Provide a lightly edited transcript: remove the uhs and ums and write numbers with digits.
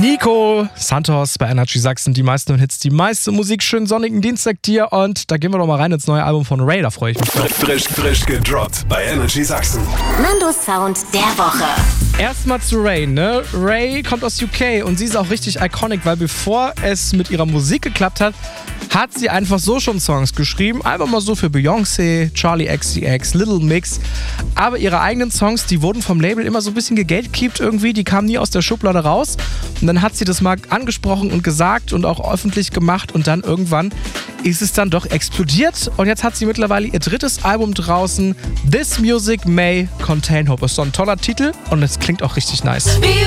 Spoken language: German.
Nico Santos bei Energy Sachsen, die meisten Hits, die meiste Musik, schönen sonnigen Dienstag dir und da gehen wir doch mal rein ins neue Album von Ray, da freue ich mich drauf. Frisch gedroppt bei Energy Sachsen. Nandos Sound der Woche. Erstmal zu Ray, ne? Ray kommt aus UK und sie ist auch richtig iconic, weil bevor es mit ihrer Musik geklappt hat, hat sie einfach so schon Songs geschrieben. Einfach mal so für Beyoncé, Charli XCX, Little Mix. Aber ihre eigenen Songs, die wurden vom Label immer so ein bisschen gegatekeept irgendwie. Die kamen nie aus der Schublade raus. Und dann hat sie das mal angesprochen und gesagt und auch öffentlich gemacht. Und dann irgendwann ist es dann doch explodiert. Und jetzt hat sie mittlerweile ihr drittes Album draußen. This Music May Contain Hope. Ist so ein toller Titel und es klingt auch richtig nice.